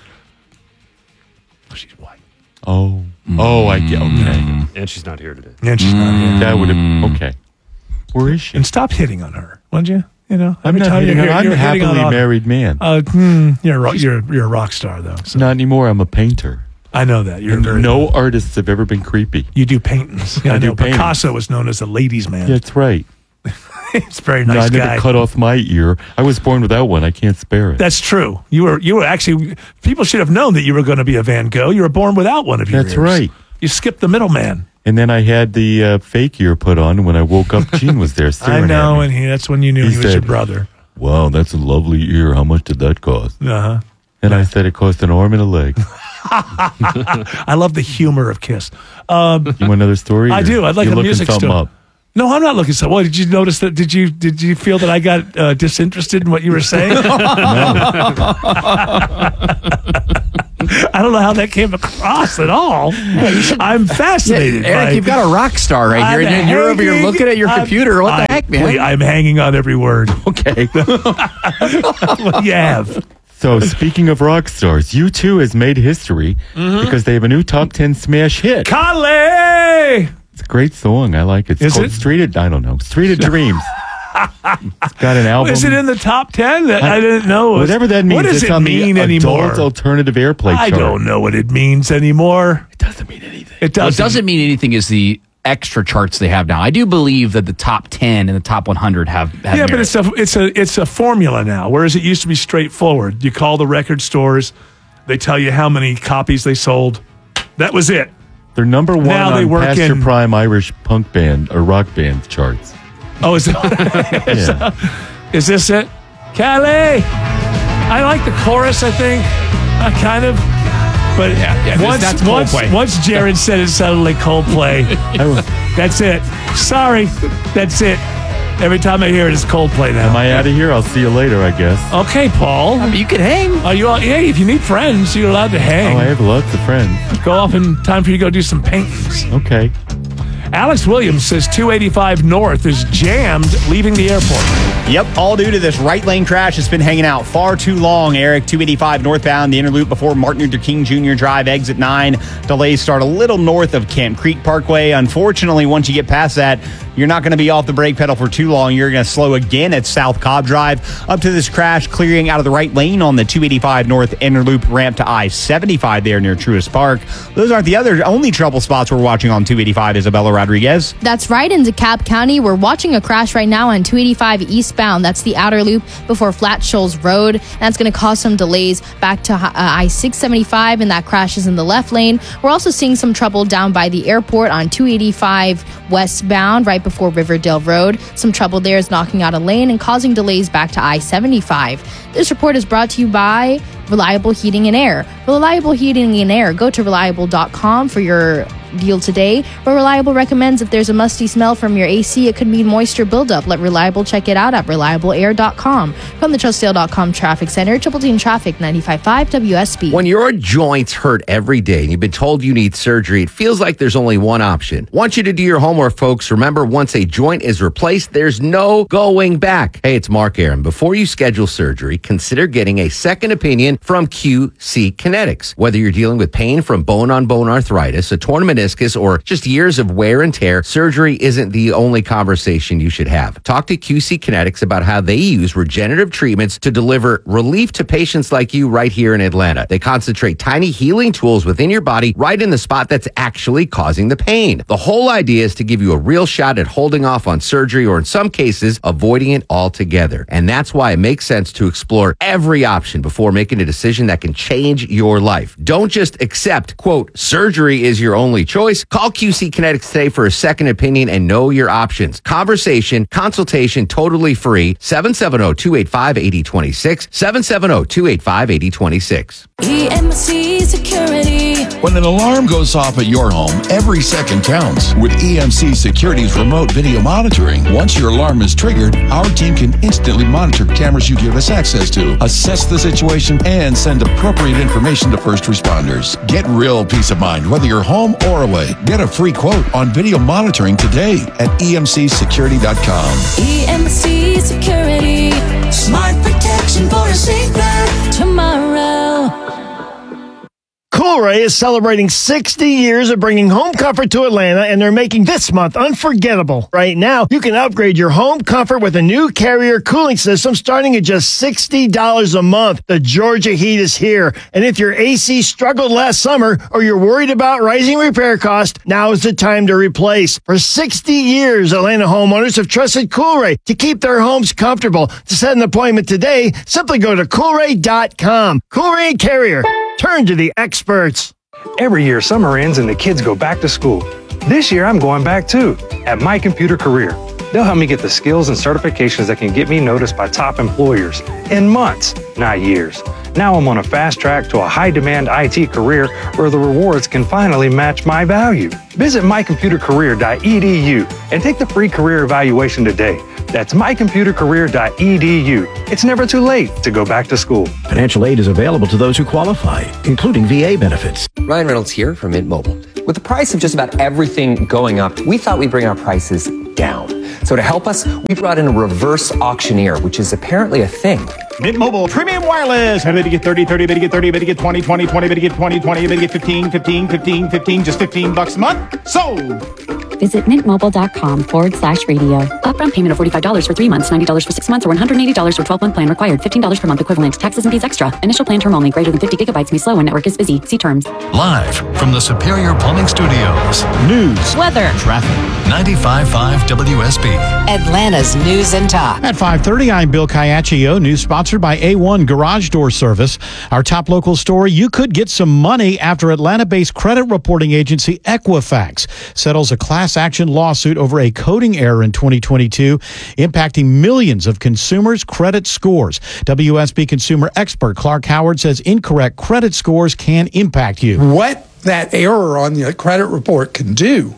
She's white. Oh. Oh, I get. Okay. And she's not here today. And she's not here. That would have. Okay. Where is she? And stop hitting on her, wouldn't you? You know, I'm every not time hitting you're on. here, I'm a you're hitting happily on married man. Uh, hmm, you're, a ro- you're you're a rock star though. So. Not anymore. I'm a painter. I know that. You're And very no artists have ever been creepy. You do paintings. Yeah, I I do know. paintings. Picasso was known as a ladies' man. That's right. He's a very No, nice I never guy. cut off my ear. I was born without one. I can't spare it. That's true. You were you were actually people should have known that you were going to be a Van Gogh. You were born without one of your That's ears. right. You skipped the middleman. And then I had the uh, fake ear put on. When I woke up, Gene was there staring I know, at me. and he, that's when you knew he, He was your said, brother. Wow, that's a lovely ear. How much did that cost? Uh-huh. And I said it cost an arm and a leg. I love the humor of Kiss. Um, You want another story? I do. I'd like You're a looking music something story. up. No, I'm not looking so. What did you notice that? Did you did you feel that I got uh, disinterested in what you were saying? I don't know how that came across at all. I'm fascinated. Yeah, Eric, by- you've got a rock star right here, I'm and you're over here hanging- looking at your I'm- computer. What the I- heck, man? wait, I'm hanging on every word. Okay. What do you have? So, speaking of rock stars, U two has made history Mhm. because they have a new top ten smash hit. Kale! It's a great song. I like it. It's Is called it? Street of, I don't know, Street of Dreams. It's got an album. Is it in the top ten? That I, didn't know. It was- Whatever that means. What does it's it on mean the anymore? Adult Alternative Airplay I chart. don't know what it means anymore. It doesn't mean anything. It Well, doesn't. it doesn't mean anything is the extra charts they have now. I do believe that the top ten and the top one hundred have, have Yeah, but merit. it's a it's a it's a formula now. Whereas it used to be straightforward. You call the record stores, they tell you how many copies they sold. That was it. They're number one Now they on work Past Your in- Prime Irish punk band or rock band charts. Oh, is it? is, Yeah. is this it? Calais. I like the chorus. I think, uh, kind of. But yeah, once that's once Coldplay. once Jared said it sounded like Coldplay. That's it. Sorry, that's it. Every time I hear it, it's Coldplay now. Am I out of here? I'll see you later, I guess. Okay, Paul. I mean, you can hang. Are you all? Hey, if you need friends, you're allowed to hang. Oh, I have lots of friends. Go off in time for you to go do some paintings. Okay. Alex Williams says two eighty-five North is jammed leaving the airport. Yep, all due to this right lane crash. It's been hanging out far too long, Eric. two eighty-five northbound, the inner loop before Martin Luther King Junior Drive, exit nine. Delays start a little north of Camp Creek Parkway. Unfortunately, once you get past that, you're not going to be off the brake pedal for too long. You're going to slow again at South Cobb Drive. Up to this crash, clearing out of the right lane on the two eighty-five North inner loop ramp to I seventy-five there near Truist Park. Those aren't the other only trouble spots we're watching on two eighty-five, Isabella Rodriguez. That's right in DeKalb County. We're watching a crash right now on two eighty-five eastbound. That's the outer loop before Flat Shoals Road. That's going to cause some delays back to uh, I six seventy-five, and that crash is in the left lane. We're also seeing some trouble down by the airport on two eighty-five westbound, right before Riverdale Road. Some trouble there is knocking out a lane and causing delays back to I seventy-five. This report is brought to you by Reliable Heating and Air. Reliable Heating and Air. Go to reliable dot com for your deal today, where Reliable recommends if there's a musty smell from your A C, it could mean moisture buildup. Let Reliable check it out at reliable air dot com. From the trust sale dot com Traffic Center, Triple T Traffic, ninety-five point five W S B. When your joints hurt every day and you've been told you need surgery, it feels like there's only one option. Want you to do your homework, folks. Remember, once a joint is replaced, there's no going back. Hey, it's Mark Aaron. Before you schedule surgery, consider getting a second opinion from Q C Kinetics. Whether you're dealing with pain from bone-on-bone arthritis, a torn meniscus, or just years of wear and tear, surgery isn't the only conversation you should have. Talk to Q C Kinetics about how they use regenerative treatments to deliver relief to patients like you right here in Atlanta. They concentrate tiny healing tools within your body right in the spot that's actually causing the pain. The whole idea is to give you a real shot at holding off on surgery, or in some cases, avoiding it altogether. And that's why it makes sense to explore every option before making a decision that can change your life. Don't just accept, quote, surgery is your only choice. Call Q C Kinetics today for a second opinion and know your options. Conversation, consultation, totally free. seven seven zero, two eight five, eight zero two six. seven seven zero, two eight five, eight zero two six. E M C Security. When an alarm goes off at your home, every second counts. With E M C Security's remote video monitoring, once your alarm is triggered, our team can instantly monitor cameras you give us access to, assess the situation, and send appropriate information to first responders. Get real peace of mind whether you're home or away. Get a free quote on video monitoring today at E M C security dot com. E M C Security. Smart protection for a safer tomorrow. Cool Coolray is celebrating sixty years of bringing home comfort to Atlanta, and they're making this month unforgettable. Right now, you can upgrade your home comfort with a new Carrier cooling system starting at just sixty dollars a month. The Georgia heat is here, and if your A C struggled last summer or you're worried about rising repair costs, now is the time to replace. For sixty years, Atlanta homeowners have trusted Coolray to keep their homes comfortable. To set an appointment today, simply go to coolray dot com. Coolray and Carrier. Turn to the experts. Every year, summer ends and the kids go back to school. This year, I'm going back too, at My Computer Career. They'll help me get the skills and certifications that can get me noticed by top employers in months, not years. Now I'm on a fast track to a high-demand I T career where the rewards can finally match my value. Visit my computer career dot e d u and take the free career evaluation today. That's my computer career dot e d u. It's never too late to go back to school. Financial aid is available to those who qualify, including V A benefits. Ryan Reynolds here from Mint Mobile. With the price of just about everything going up, we thought we'd bring our prices down. So to help us, we brought in a reverse auctioneer, which is apparently a thing. Mint Mobile Premium Wireless. How to get thirty, thirty, to get thirty, to get twenty, twenty, twenty, to get twenty, twenty, to get fifteen, fifteen, fifteen, fifteen, just fifteen bucks a month. Sold. Visit mintmobile.com forward slash radio. Upfront payment of forty-five dollars for three months, ninety dollars for six months, or one hundred eighty dollars for twelve-month plan required. fifteen dollars per month equivalent. Taxes and fees extra. Initial plan term only. Greater than fifty gigabytes may slow when network is busy. See terms. Live from the Superior Plumbing Studios. News, weather, traffic. ninety-five point five W S B. Atlanta's News and Talk. At five thirty, I'm Bill Caiaccio. News sponsored by A one Garage Door Service. Our top local story, you could get some money after Atlanta-based credit reporting agency Equifax settles a class action lawsuit over a coding error in twenty twenty-two, impacting millions of consumers' credit scores. W S B consumer expert Clark Howard says incorrect credit scores can impact you. What that error on the credit report can do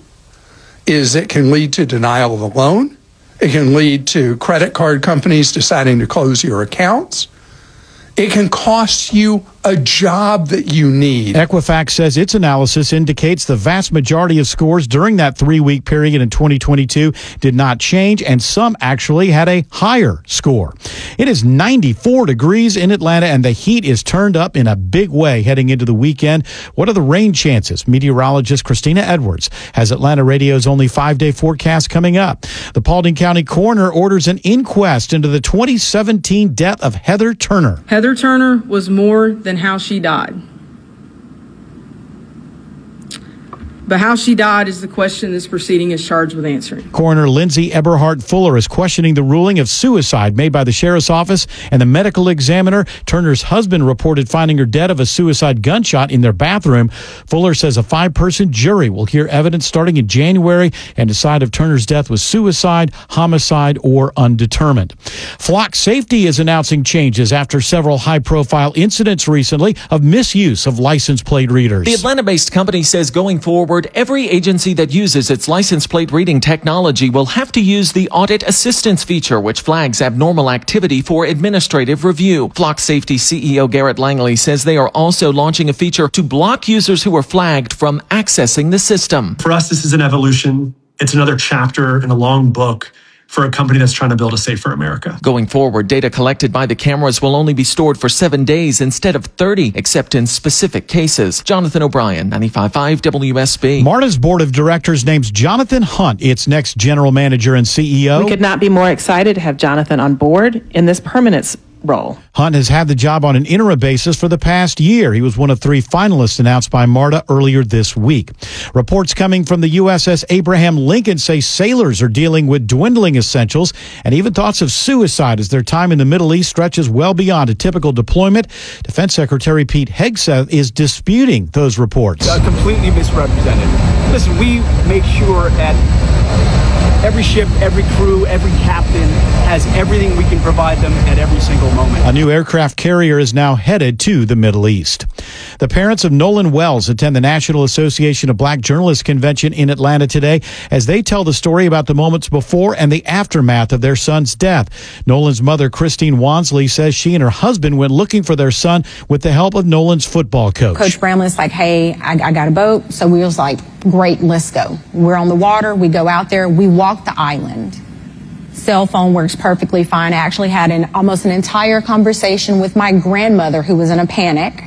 is it can lead to denial of a loan. It can lead to credit card companies deciding to close your accounts. It can cost you a job that you need. Equifax says its analysis indicates the vast majority of scores during that three-week period in twenty twenty-two did not change, and some actually had a higher score. It is ninety-four degrees in Atlanta, and the heat is turned up in a big way heading into the weekend. What are the rain chances? Meteorologist Christina Edwards has Atlanta Radio's only five-day forecast coming up. The Paulding County coroner orders an inquest into the twenty seventeen death of Heather Turner. Heather Turner was more than how she died. But how she died is the question this proceeding is charged with answering. Coroner Lindsay Eberhardt Fuller is questioning the ruling of suicide made by the sheriff's office and the medical examiner. Turner's husband reported finding her dead of a suicide gunshot in their bathroom. Fuller says a five-person jury will hear evidence starting in January and decide if Turner's death was suicide, homicide, or undetermined. Flock Safety is announcing changes after several high-profile incidents recently of misuse of license plate readers. The Atlanta-based company says going forward, every agency that uses its license plate reading technology will have to use the Audit Assistance feature, which flags abnormal activity for administrative review. Flock Safety C E O Garrett Langley says they are also launching a feature to block users who are flagged from accessing the system. For us, this is an evolution. It's another chapter in a long book for a company that's trying to build a safer America. Going forward, data collected by the cameras will only be stored for seven days instead of thirty, except in specific cases. Jonathan O'Brien, ninety-five point five W S B. MARTA's board of directors names Jonathan Hunt its next general manager and C E O. We could not be more excited to have Jonathan on board in this permanent role. Hunt has had the job on an interim basis for the past year. He was one of three finalists announced by MARTA earlier this week. Reports coming from the U S S Abraham Lincoln say sailors are dealing with dwindling essentials and even thoughts of suicide as their time in the Middle East stretches well beyond a typical deployment. Defense Secretary Pete Hegseth is disputing those reports. Uh, completely misrepresented. Listen, we make sure that every ship, every crew, every captain has everything we can provide them at every single moment. A new aircraft carrier is now headed to the Middle East. The parents of Nolan Wells attend the National Association of Black Journalists Convention in Atlanta today as they tell the story about the moments before and the aftermath of their son's death. Nolan's mother, Christine Wansley, says she and her husband went looking for their son with the help of Nolan's football coach. Coach Bramlett's like, hey, I, I got a boat. So we was like, great, let's go. We're on the water. We go out there. We walk the island. Cell phone works perfectly fine. I actually had an almost an entire conversation with my grandmother who was in a panic.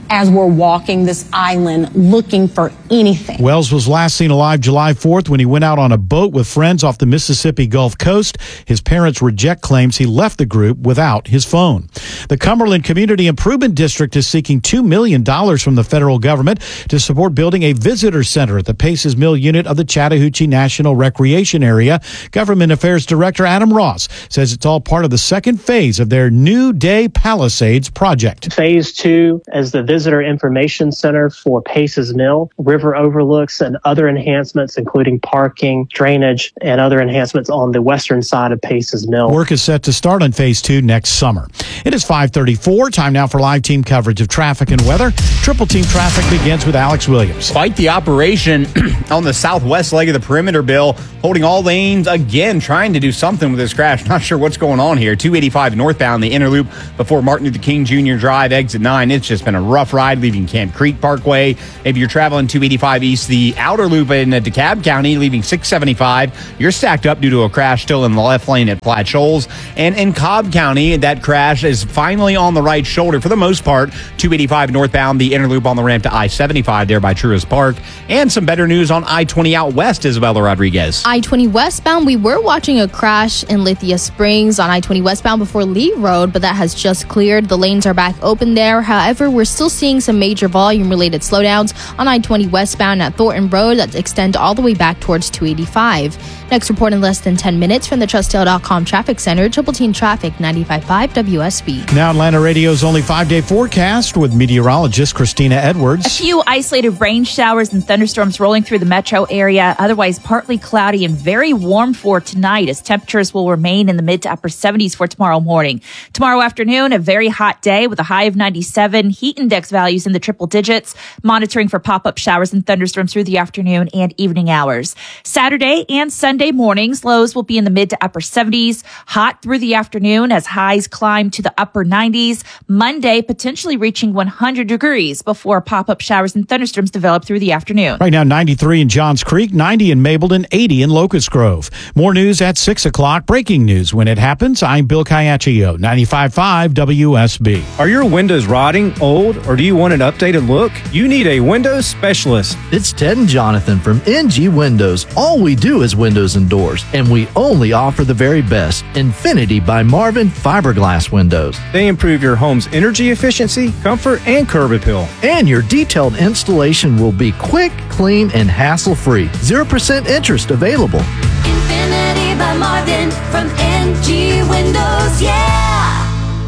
as we're walking this island looking for anything. Wells was last seen alive July fourth when he went out on a boat with friends off the Mississippi Gulf Coast. His parents reject claims he left the group without his phone. The Cumberland Community Improvement District is seeking two million dollars from the federal government to support building a visitor center at the Paces Mill unit of the Chattahoochee National Recreation Area. Government Affairs Director Adam Ross says it's all part of the second phase of their New Day Palisades project. Phase two is the Visitor Information Center for Paces Mill, river overlooks, and other enhancements, including parking, drainage, and other enhancements on the western side of Paces Mill. Work is set to start on phase two next summer. It is five thirty-four. Time now for live team coverage of traffic and weather. Triple Team Traffic begins with Alex Williams. Fight the operation on the southwest leg of the perimeter, Bill, holding all lanes again, trying to do something with this crash. Not sure what's going on here. two eighty-five northbound, the inner loop before Martin Luther King Junior Drive, exit nine. It's just been a rough ride leaving Camp Creek Parkway. Maybe you're traveling two eighty-five east, the outer loop in DeKalb County, leaving six seventy-five. You're stacked up due to a crash still in the left lane at Platte Shoals. And in Cobb County, that crash is finally on the right shoulder for the most part. two eighty-five northbound, the inner loop on the ramp to I seventy-five there by Truist Park. And some better news on I twenty out west, Isabella Rodriguez. I twenty westbound, we were watching a crash in Lithia Springs on I twenty westbound before Lee Road, but that has just cleared. The lanes are back open there. However, we're still seeing some major volume-related slowdowns on I twenty westbound at Thornton Road that extend all the way back towards two eighty-five. Next report in less than ten minutes from the Trustdale dot com Traffic Center. Triple Team Traffic, ninety-five point five W S B. Now Atlanta Radio's only five-day forecast with meteorologist Christina Edwards. A few isolated rain showers and thunderstorms rolling through the metro area. Otherwise, partly cloudy and very warm for tonight as temperatures will remain in the mid to upper seventies for tomorrow morning. Tomorrow afternoon, a very hot day with a high of ninety-seven. Heat index values in the triple digits. Monitoring for pop-up showers and thunderstorms through the afternoon and evening hours. Saturday and Sunday mornings, lows will be in the mid to upper seventies. Hot through the afternoon as highs climb to the upper nineties. Monday, potentially reaching one hundred degrees before pop-up showers and thunderstorms develop through the afternoon. Right now, ninety-three in Johns Creek, ninety in Mableton, eighty in Locust Grove. More news at six o'clock. Breaking news when it happens. I'm Bill Caiaccio, ninety-five point five W S B. Are your windows rotting, old, or do you want an updated look? You need a windows specialist. It's Ted and Jonathan from N G Windows. All we do is windows and doors, and we only offer the very best. Infinity by Marvin fiberglass windows. They improve your home's energy efficiency, comfort, and curb appeal. And your detailed installation will be quick, clean, and hassle-free. zero percent interest available. Infinity by Marvin from N G Windows, yeah!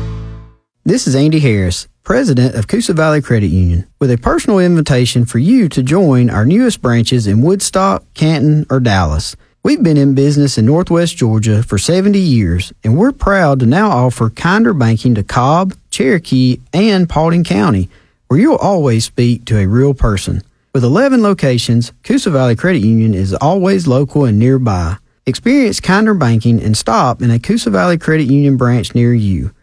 This is Andy Harris, President of Coosa Valley Credit Union, with a personal invitation for you to join our newest branches in Woodstock, Canton, or Dallas. We've been in business in Northwest Georgia for seventy years, and we're proud to now offer kinder banking to Cobb, Cherokee, and Paulding County, where you'll always speak to a real person. With eleven locations, Coosa Valley Credit Union is always local and nearby. Experience kinder banking and stop in a Coosa Valley Credit Union branch near you.